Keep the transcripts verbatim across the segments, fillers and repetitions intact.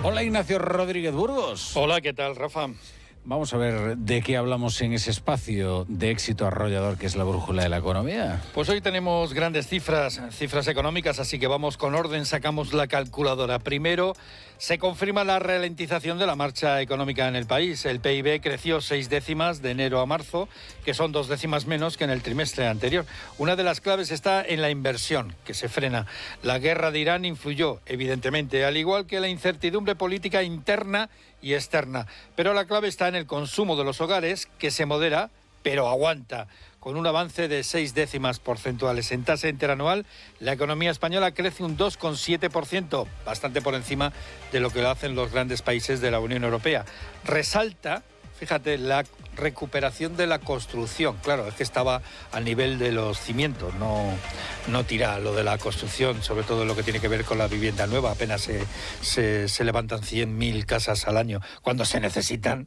Hola, Ignacio Rodríguez Burgos. Hola, ¿qué tal, Rafa? Vamos a ver de qué hablamos en ese espacio de éxito arrollador que es la brújula de la economía. Pues hoy tenemos grandes cifras, cifras económicas, así que vamos con orden, sacamos la calculadora. Primero, se confirma la ralentización de la marcha económica en el país. El P I B creció seis décimas de enero a marzo, que son dos décimas menos que en el trimestre anterior. Una de las claves está en la inversión, que se frena. La guerra de Irán influyó, evidentemente, al igual que la incertidumbre política interna y externa. Pero la clave está en el consumo de los hogares, que se modera, pero aguanta, con un avance de seis décimas porcentuales. En tasa interanual, la economía española crece un dos coma siete por ciento, bastante por encima de lo que lo hacen los grandes países de la Unión Europea. Resalta, fíjate, la recuperación de la construcción. Claro, es que estaba al nivel de los cimientos, no, no tira lo de la construcción, sobre todo lo que tiene que ver con la vivienda nueva. Apenas se, se, se levantan cien mil casas al año, cuando se necesitan.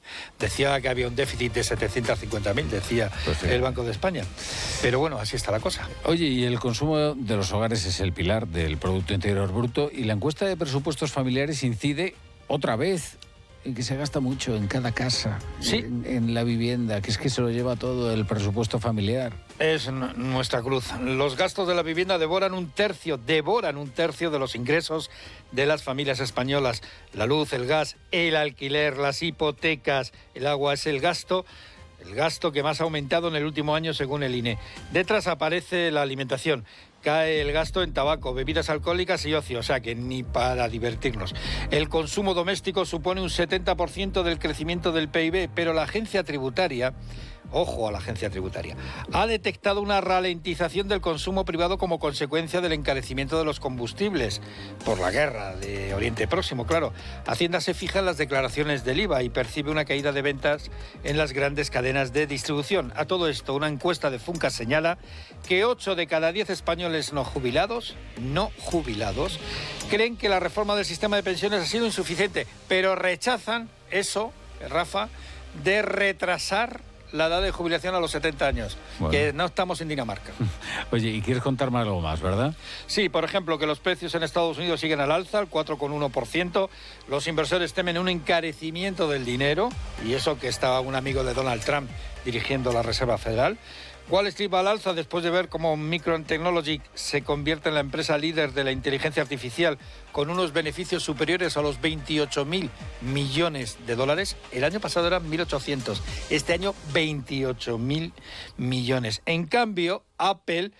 Decía que había un déficit de setecientas cincuenta mil, decía pues sí. el Banco de España. Pero bueno, así está la cosa. Oye, y el consumo de los hogares es el pilar del Producto Interior Bruto, y la encuesta de presupuestos familiares incide otra vez en que se gasta mucho en cada casa, ¿Sí? en, en la vivienda, que es que se lo lleva todo el presupuesto familiar. Es n- nuestra cruz. Los gastos de la vivienda devoran un tercio, devoran un tercio de los ingresos de las familias españolas. La luz, el gas, el alquiler, las hipotecas, el agua es el gasto, el gasto que más ha aumentado en el último año según el I N E. Detrás aparece la alimentación. Cae el gasto en tabaco, bebidas alcohólicas y ocio, o sea que ni para divertirnos. El consumo doméstico supone un setenta por ciento del crecimiento del P I B, pero la agencia tributaria, ojo a la agencia tributaria, ha detectado una ralentización del consumo privado como consecuencia del encarecimiento de los combustibles por la guerra de Oriente Próximo, claro. Hacienda se fija en las declaraciones del I V A y percibe una caída de ventas en las grandes cadenas de distribución. A todo esto, una encuesta de Funcas señala que ocho de cada diez españoles no jubilados, no jubilados, creen que la reforma del sistema de pensiones ha sido insuficiente, pero rechazan eso, Rafa, de retrasar la edad de jubilación a los setenta años, bueno. que no estamos en Dinamarca. Oye, y quieres contarme algo más, ¿verdad? Sí, por ejemplo, que los precios en Estados Unidos siguen al alza, al cuatro coma uno por ciento. Los inversores temen un encarecimiento del dinero, y eso que estaba un amigo de Donald Trump dirigiendo la Reserva Federal. Wall Street va al alza después de ver cómo Micron Technology se convierte en la empresa líder de la inteligencia artificial con unos beneficios superiores a los veintiocho mil millones de dólares. El año pasado eran mil ochocientos, este año veintiocho mil millones. En cambio, Apple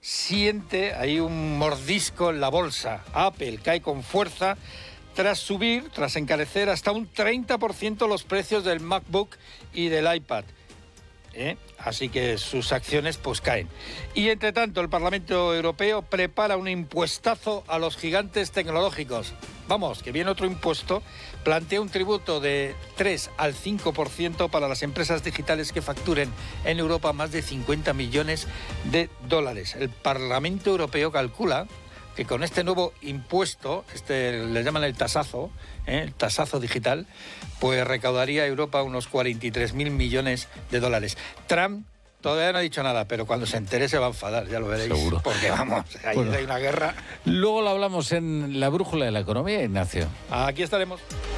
siente ahí un mordisco en la bolsa. Apple cae con fuerza tras subir, tras encarecer hasta un treinta por ciento los precios del MacBook y del iPad. ¿Eh? Así que sus acciones pues caen. Y entre tanto el Parlamento Europeo prepara un impuestazo a los gigantes tecnológicos. Vamos, que viene otro impuesto. Plantea un tributo de tres al cinco por ciento para las empresas digitales que facturen en Europa más de cincuenta millones de dólares. El Parlamento Europeo calcula que con este nuevo impuesto, este le llaman el tasazo, ¿eh? el tasazo digital, pues recaudaría Europa unos cuarenta y tres mil millones de dólares. Trump todavía no ha dicho nada, pero cuando se entere se va a enfadar, ya lo veréis. Seguro. Porque vamos, ahí bueno, hay una guerra. Luego lo hablamos en la brújula de la economía, Ignacio. Aquí estaremos.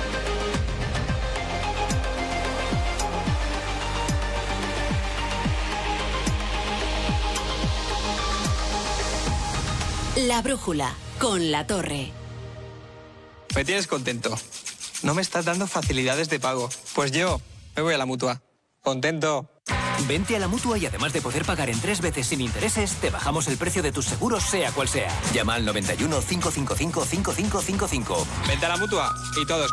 La brújula, con La Torre. Me tienes contento. No me estás dando facilidades de pago. Pues yo me voy a la Mutua. Contento. Vente a la Mutua y además de poder pagar en tres veces sin intereses, te bajamos el precio de tus seguros, sea cual sea. Llama al noventa y uno, cinco cinco cinco, cinco cinco cinco cinco. Vente a la Mutua y todos